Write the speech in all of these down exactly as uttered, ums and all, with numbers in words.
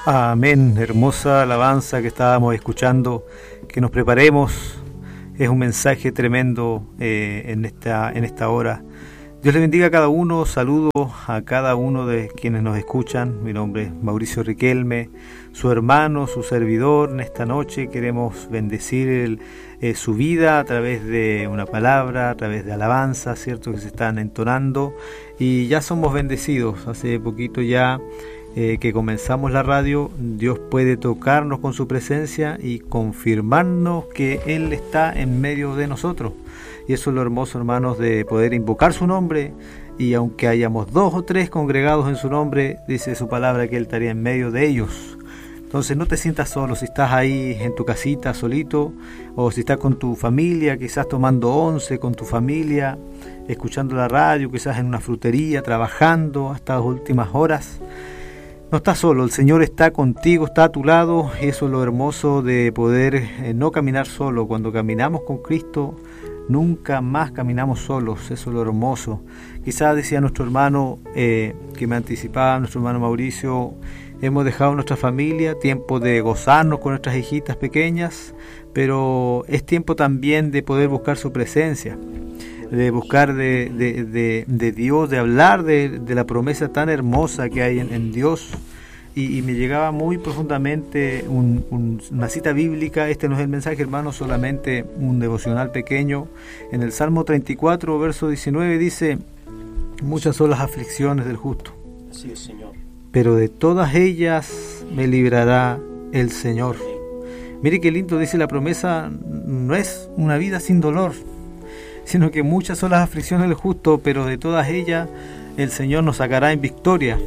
Amén, hermosa alabanza que estábamos escuchando, que nos preparemos, es un mensaje tremendo eh, en esta en esta hora. Dios le bendiga a cada uno, saludo a cada uno de quienes nos escuchan. Mi nombre es Mauricio Riquelme, su hermano, su servidor. En esta noche queremos bendecir el, eh, su vida a través de una palabra, a través de alabanzas, ¿cierto?, que se están entonando, y ya somos bendecidos. Hace poquito ya Eh, que comenzamos la radio, Dios puede tocarnos con su presencia y confirmarnos que Él está en medio de nosotros. Y eso es lo hermoso, hermanos, de poder invocar su nombre, y aunque hayamos dos o tres congregados en su nombre, dice su palabra que Él estaría en medio de ellos. Entonces no te sientas solo. Si estás ahí en tu casita solito, o si estás con tu familia, quizás tomando once con tu familia, escuchando la radio, quizás en una frutería, trabajando hasta las últimas horas, no estás solo, el Señor está contigo, está a tu lado. Eso es lo hermoso de poder eh, no caminar solo. Cuando caminamos con Cristo, nunca más caminamos solos. Eso es lo hermoso. Quizás decía nuestro hermano eh, que me anticipaba, nuestro hermano Mauricio, hemos dejado nuestra familia, tiempo de gozarnos con nuestras hijitas pequeñas, pero es tiempo también de poder buscar su presencia, de buscar de, de, de, de Dios, de hablar de, de la promesa tan hermosa que hay en, en Dios. Y, y me llegaba muy profundamente un, un, una cita bíblica. Este no es el mensaje, hermano, solamente un devocional pequeño. En el Salmo treinta y cuatro, verso diecinueve, dice: muchas son las aflicciones del justo, así es, Señor, pero de todas ellas me librará el Señor. Mire qué lindo, dice la promesa, no es una vida sin dolor, sino que muchas son las aflicciones del justo, pero de todas ellas el Señor nos sacará en victoria.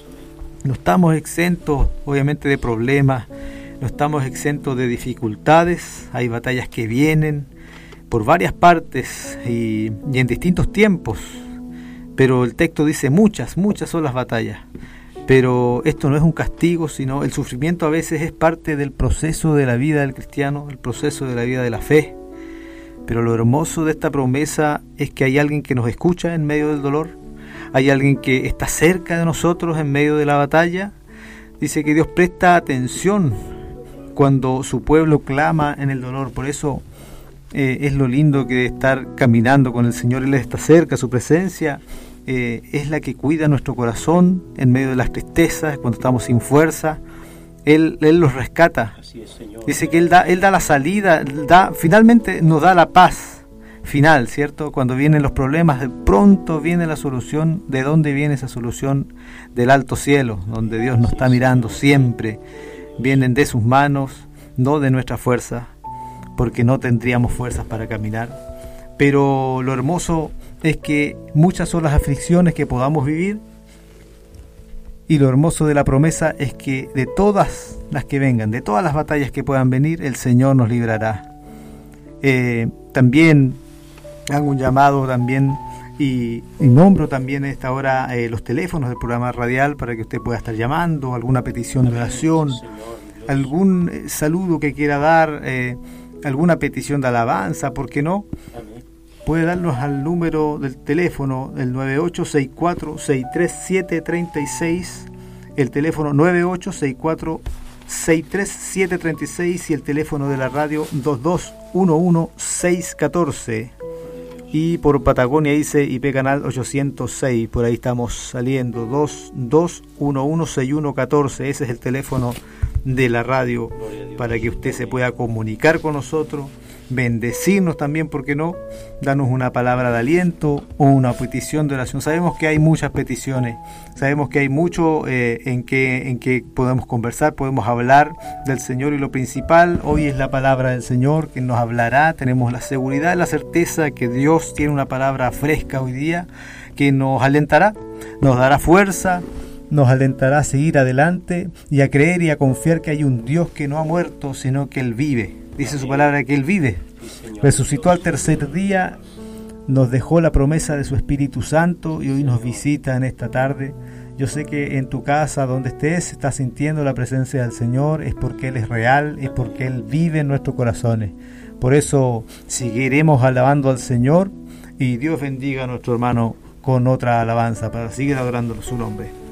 No estamos exentos, obviamente, de problemas, no estamos exentos de dificultades. Hay batallas que vienen por varias partes y, y en distintos tiempos, pero el texto dice muchas, muchas son las batallas. Pero esto no es un castigo, sino el sufrimiento a veces es parte del proceso de la vida del cristiano, el proceso de la vida de la fe. Pero lo hermoso de esta promesa es que hay alguien que nos escucha en medio del dolor, hay alguien que está cerca de nosotros en medio de la batalla. Dice que Dios presta atención cuando su pueblo clama en el dolor. Por eso eh, es lo lindo que estar caminando con el Señor. Él está cerca, su presencia eh, es la que cuida nuestro corazón en medio de las tristezas, cuando estamos sin fuerza. Él, él los rescata. Así es, Señor. Dice que Él da, Él da la salida, da, finalmente nos da la paz final, ¿cierto? Cuando vienen los problemas, de pronto viene la solución. ¿De dónde viene esa solución? Del alto cielo, donde Dios nos está mirando siempre. Vienen de sus manos, no de nuestra fuerza, porque no tendríamos fuerzas para caminar. Pero lo hermoso es que muchas son las aflicciones que podamos vivir, y lo hermoso de la promesa es que de todas las que vengan, de todas las batallas que puedan venir, el Señor nos librará. Eh, también hago un llamado también y, y nombro también a esta hora eh, los teléfonos del programa radial para que usted pueda estar llamando, alguna petición de oración, algún eh, saludo que quiera dar, eh, alguna petición de alabanza, ¿por qué no? Puede darnos al número del teléfono, el nueve ocho seis cuatro seis tres siete tres seis, el teléfono nueve ocho seis cuatro seis tres siete tres seis, y el teléfono de la radio dos dos uno uno seis uno cuatro. Y por Patagonia dice I P Canal ochocientos seis, por ahí estamos saliendo, dos dos uno uno seis uno uno cuatro, ese es el teléfono de la radio para que usted se pueda comunicar con nosotros, bendecirnos también, ¿por qué no? Danos una palabra de aliento o una petición de oración. Sabemos que hay muchas peticiones, sabemos que hay mucho eh, en que en que podemos conversar, podemos hablar del Señor, y lo principal hoy es la palabra del Señor que nos hablará. Tenemos la seguridad y la certeza que Dios tiene una palabra fresca hoy día que nos alentará, nos dará fuerza, nos alentará a seguir adelante y a creer y a confiar que hay un Dios que no ha muerto, sino que Él vive. Dice su palabra que Él vive, resucitó al tercer día, nos dejó la promesa de su Espíritu Santo y hoy nos visita en esta tarde. Yo sé que en tu casa, donde estés, estás sintiendo la presencia del Señor, es porque Él es real, es porque Él vive en nuestros corazones. Por eso seguiremos alabando al Señor, y Dios bendiga a nuestro hermano con otra alabanza para seguir adorando su nombre.